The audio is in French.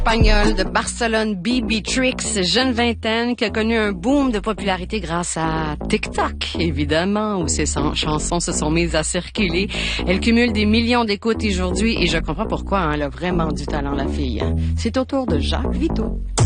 Espagnol de Barcelone, Bibi Trix, jeune vingtaine qui a connu un boom de popularité grâce à TikTok, évidemment, où ses chansons se sont mises à circuler. Elle cumule des millions d'écoutes aujourd'hui et je comprends pourquoi, hein, elle a vraiment du talent, la fille. C'est au tour de Jacques Vito.